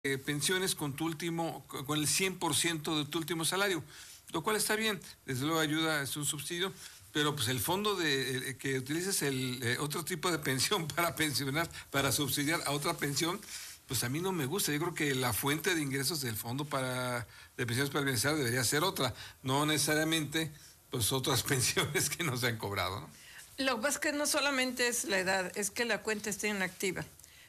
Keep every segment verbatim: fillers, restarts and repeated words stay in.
eh, pensiones con tu último, con el cien por ciento de tu último salario, lo cual está bien, desde luego ayuda, es un subsidio, pero pues el fondo de eh, que utilices el eh, otro tipo de pensión para pensionar, para subsidiar a otra pensión, pues a mí no me gusta. Yo creo que la fuente de ingresos del fondo para de pensiones para el bienestar debería ser otra, no necesariamente pues otras pensiones que nos han cobrado, ¿no? Lo que pasa es que no solamente es la edad, es que la cuenta esté inactiva.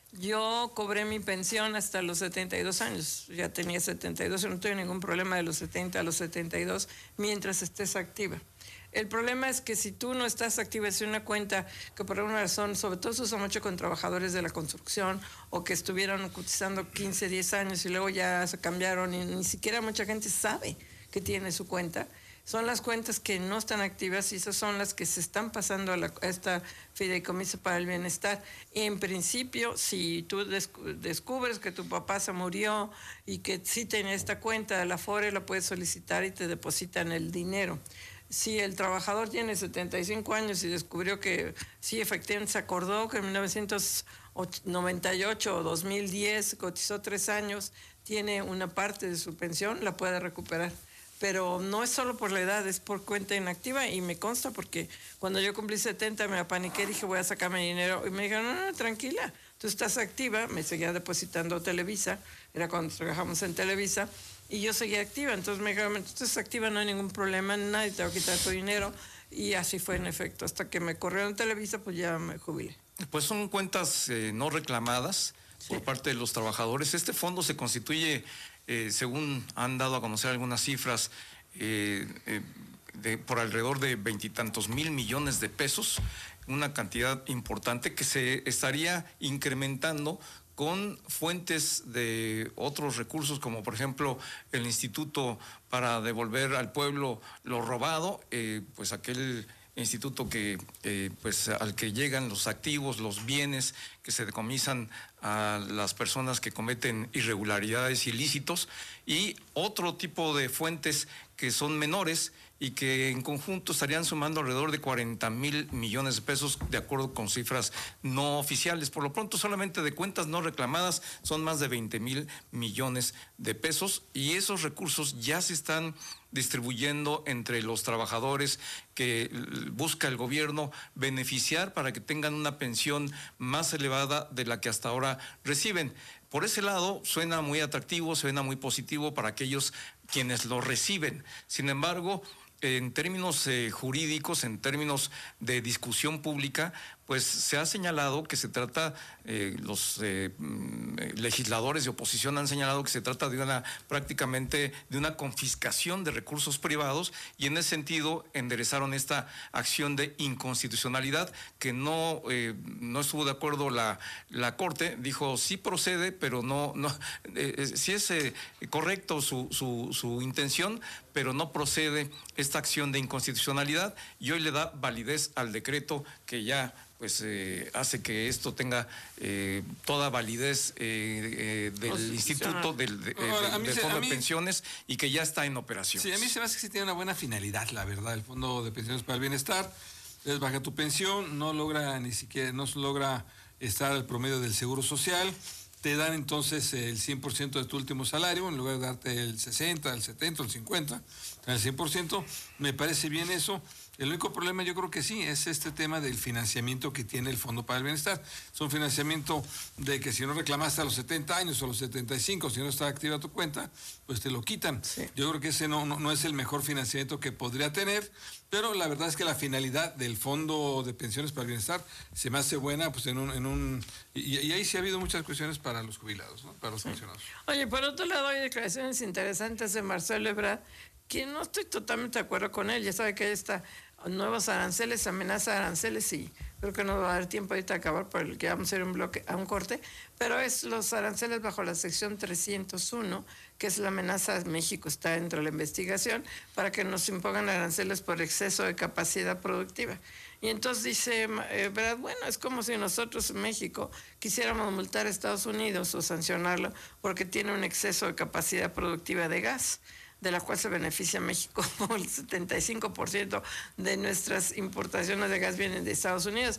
Yo cobré mi pensión hasta los setenta y dos años, ya tenía setenta y dos, no tuve ningún problema de los setenta a los setenta y dos mientras estés activa. El problema es que si tú no estás activa, es una cuenta que por alguna razón, sobre todo se usa mucho con trabajadores de la construcción o que estuvieron cotizando quince, diez años y luego ya se cambiaron y ni siquiera mucha gente sabe que tiene su cuenta. Son las cuentas que no están activas y esas son las que se están pasando a, la, a esta fideicomiso para el bienestar. En principio, si tú descubres que tu papá se murió y que sí tiene esta cuenta de la Afore, la puedes solicitar y te depositan el dinero. Si el trabajador tiene setenta y cinco años y descubrió que sí, efectivamente se acordó que en mil novecientos noventa y ocho o dos mil diez cotizó tres años, tiene una parte de su pensión, la puede recuperar. Pero no es solo por la edad, es por cuenta inactiva y me consta porque cuando yo cumplí setenta me apaniqué, dije voy a sacarme dinero y me dijeron, no, no, tranquila, tú estás activa, me seguía depositando Televisa, era cuando trabajamos en Televisa y yo seguía activa, entonces me dijeron, tú estás activa, no hay ningún problema, nadie te va a quitar tu dinero y así fue en efecto, hasta que me corrieron Televisa pues ya me jubilé. Pues son cuentas eh, no reclamadas sí. por parte de los trabajadores. Este fondo se constituye, eh, según han dado a conocer algunas cifras, eh, eh, de, por alrededor de veintitantos mil millones de pesos, una cantidad importante que se estaría incrementando con fuentes de otros recursos, como por ejemplo el Instituto para devolver al pueblo lo robado, eh, pues aquel instituto que eh, pues al que llegan los activos, los bienes que se decomisan a las personas que cometen irregularidades ilícitos, y otro tipo de fuentes que son menores y que en conjunto estarían sumando alrededor de cuarenta mil millones de pesos de acuerdo con cifras no oficiales. Por lo pronto, solamente de cuentas no reclamadas son más de veinte mil millones de pesos y esos recursos ya se están distribuyendo entre los trabajadores que busca el gobierno beneficiar para que tengan una pensión más elevada de la que hasta ahora reciben. Por ese lado, suena muy atractivo, suena muy positivo para aquellos quienes lo reciben. Sin embargo, en términos eh, jurídicos, en términos de discusión pública, pues se ha señalado que se trata, eh, los eh, legisladores de oposición han señalado que se trata de una, prácticamente de una confiscación de recursos privados y en ese sentido enderezaron esta acción de inconstitucionalidad que no, eh, no estuvo de acuerdo la, la Corte, dijo sí procede, pero no, no eh, sí es eh, correcto su, su, su intención, pero no procede esta acción de inconstitucionalidad y hoy le da validez al decreto que ya pues eh, hace que esto tenga eh, toda validez eh, eh, del instituto del, de, Ahora, del, del Fondo de Pensiones y que ya está en operación. Sí, a mí se me hace que sí tiene una buena finalidad, la verdad, el Fondo de Pensiones para el Bienestar. Es baja tu pensión, no logra ni siquiera, no logra estar al promedio del Seguro Social. Te dan entonces el cien por ciento de tu último salario, en lugar de darte el sesenta, el setenta, el cincuenta, el cien por ciento. Me parece bien eso. El único problema yo creo que sí, es este tema del financiamiento que tiene el Fondo para el Bienestar. Es un financiamiento de que si no reclamaste a los setenta años o a los setenta y cinco, si no está activa tu cuenta, pues te lo quitan. Sí. Yo creo que ese no, no, no es el mejor financiamiento que podría tener, pero la verdad es que la finalidad del Fondo de Pensiones para el Bienestar se me hace buena, pues en un... En un y, y ahí sí ha habido muchas cuestiones para los jubilados, ¿no? Para los pensionados. Oye, por otro lado hay declaraciones interesantes de Marcelo Ebrard, que no estoy totalmente de acuerdo con él. Ya sabe que hay esta nuevos aranceles, amenaza de aranceles, y creo que no va a dar tiempo ahorita a acabar porque vamos a ir a un bloque, a un corte, pero es los aranceles bajo la sección trescientos uno, que es la amenaza. México está dentro de la investigación para que nos impongan aranceles por exceso de capacidad productiva. Y entonces dice, eh, ¿verdad? Bueno, es como si nosotros en México quisiéramos multar a Estados Unidos o sancionarlo porque tiene un exceso de capacidad productiva de gas, de la cual se beneficia México. El setenta y cinco por ciento de nuestras importaciones de gas vienen de Estados Unidos.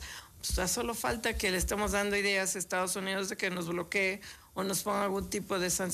Pues ya solo falta que le estemos dando ideas a Estados Unidos de que nos bloquee o nos ponga algún tipo de sanción